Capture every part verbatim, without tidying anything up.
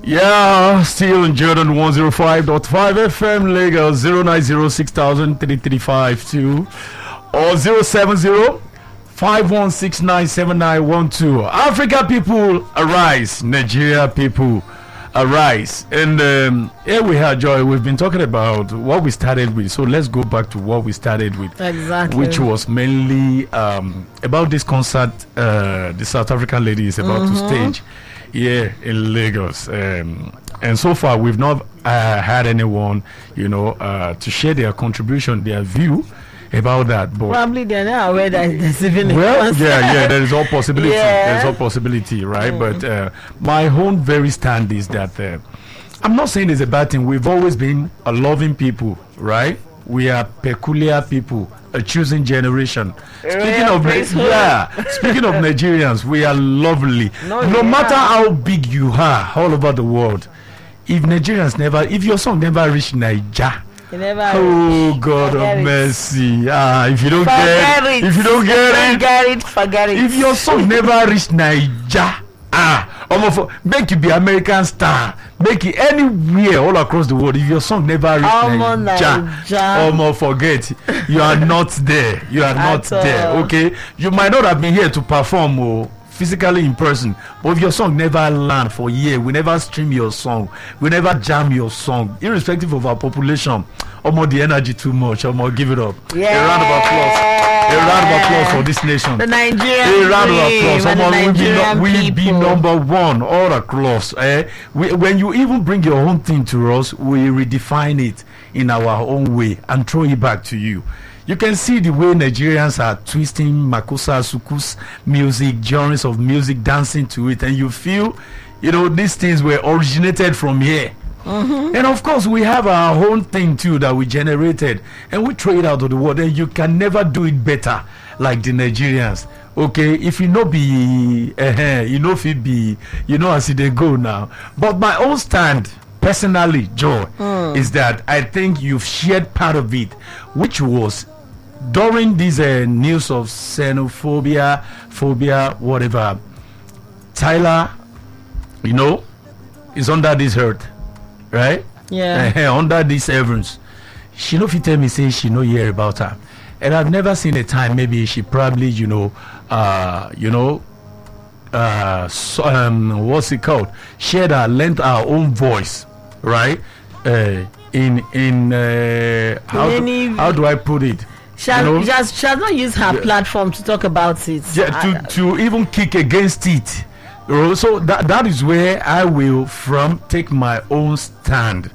Yeah, still in Jordan one oh five point five F M Lagos zero nine zero six thousand three three five two or zero seven zero five one six nine seven nine one two. Africa people arise, Nigeria people arise. And um, here we are, Joy. We've been talking about what we started with, so let's go back to what we started with, exactly, which was mainly um, about this concert uh, the South African lady is about mm-hmm. to stage here in Lagos. Um, and so far, we've not uh, had anyone, you know, uh, to share their contribution, their view about that. But probably they're not aware that there's even well, yeah, yeah, there is all possibility. Yeah. There's all possibility, right? Mm. But uh, my own very stand is that uh, I'm not saying it's a bad thing. We've always been a loving people, right? We are peculiar people, a choosing generation. Speaking yeah, of yeah, speaking of Nigerians, we are lovely. No, no yeah. matter how big you are all over the world, if Nigerians never, if your song never reach Niger, never oh reach. God Forget of it. mercy! Ah, if you don't forget get it, if you don't get it, forget it, forget it. If your song never reach Niger, ah, almost make you be American star, make it anywhere all across the world. If your song never reach Almost Niger, almost forget you are not there. You are not there. Okay, you might not have been here to perform or physically in person, but if your song never land for a year, we never stream your song, we never jam your song, irrespective of our population, or more the energy too much, or more give it up. Yeah. A round of applause. A round of applause for this nation. The Nigerian A round of applause. and Or the we be, no, we be people. number one all across. Eh? We, when you even bring your own thing to us, we redefine it in our own way and throw it back to you. You can see the way Nigerians are twisting Makosa Suku's music, genres of music, dancing to it, and you feel, you know, these things were originated from here. Mm-hmm. And of course, we have our own thing too that we generated, and we throw it out of the world. And you can never do it better like the Nigerians. Okay, if you know be, uh, you know if it be, you know as they go now. But my own stand, personally, Joe, mm. is that I think you've shared part of it, which was during this uh, news of xenophobia, phobia, whatever. Tyler, you know, is under this hurt, right? Yeah. Uh, under these heavens. She know if you tell me, say she know hear about her, and I've never seen a time. Maybe she probably, you know, uh, you know, uh, so, um, what's it called? Shared her, lent our own voice, right? Uh, in in uh, how do, how do I put it? She has, you know, she, has, she has not used her yeah. platform to talk about it. Yeah, to, to even kick against it. So that that is where I will from take my own stand.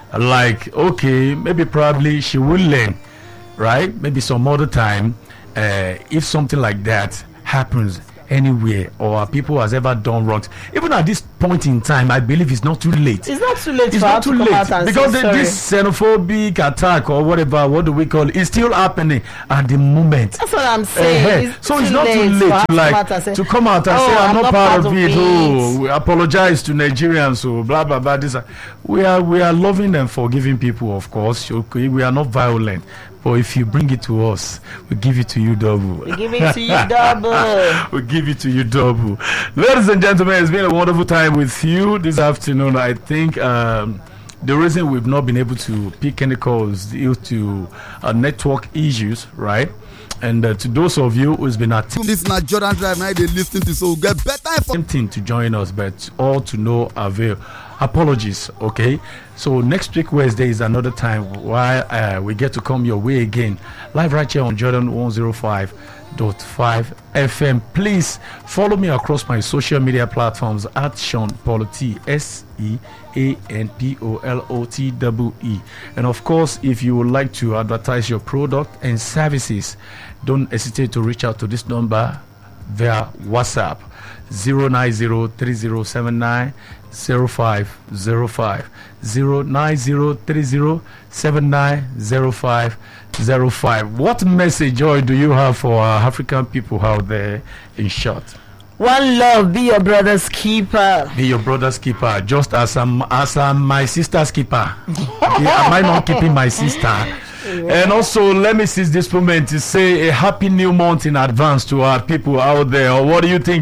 Like, okay, maybe probably she will learn, right? Maybe some other time, uh, if something like that happens anywhere or people has ever done wrong, even at this point in time, I believe it's not too late. It's not too late. It's for not her too to come late out and because say the, this xenophobic attack or whatever, what do we call it, is still happening at the moment. That's what I'm saying. Uh-huh. It's so it's not too late to like to, say, to come out and oh, say I'm, I'm not part, part of it. it. Oh, we apologize to Nigerians. So blah blah blah. This we are we are loving and forgiving people, of course. Okay, we are not violent. But if you bring it to us, we give it to you double. We give it to you double. We give it to you double. Ladies and gentlemen, it's been a wonderful time with you this afternoon. I think um, the reason we've not been able to pick any calls is due to uh, network issues, right? And uh, to those of you who's been attending this na Jordan Drive, now they listening to, so get better information to join us, but all to no avail. Apologies, okay? So next week Wednesday is another time while uh, we get to come your way again, live right here on Jordan one oh five point five F M. Please follow me across my social media platforms at Sean Polo T, S E A N P O L O T W E. And of course, if you would like to advertise your product and services, don't hesitate to reach out to this number via WhatsApp zero nine zero three zero seven nine zero five zero five zero nine zero three zero seven nine zero five zero five. What message, Joy, do you have for our African people out there in short? One love, be your brother's keeper. Be your brother's keeper, just as I'm as I'm my sister's keeper. Okay, am I not keeping my sister? Yeah. And also, let me seize this moment to say a happy new month in advance to our people out there. Or what do you think, Joy?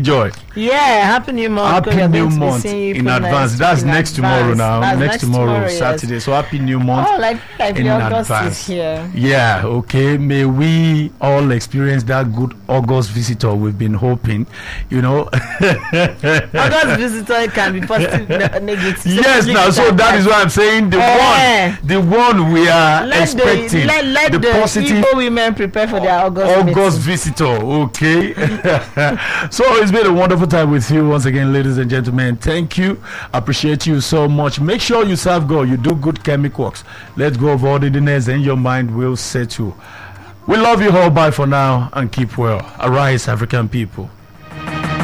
Yeah, happy new month. Happy new month in advance. That's next tomorrow now. That's next, next tomorrow, tomorrow, yes. Saturday. So happy new month. Oh, like like in the August advance. is here. Yeah, okay. May we all experience that good August visitor we've been hoping, you know. August visitor can be positive, ne- negative. Yes, now so that is why I'm saying the Eh. one, the one we are let expecting, the, let, let the, the positive Igbo women prepare for their August August meeting. visitor. Okay. So it's been a wonderful time with you once again, ladies and gentlemen. Thank you. Appreciate you so much. Make sure you serve God. You do good chemical works. Let go of ordinariness and your mind will settle. We love you all. Bye for now and keep well. Arise, African people.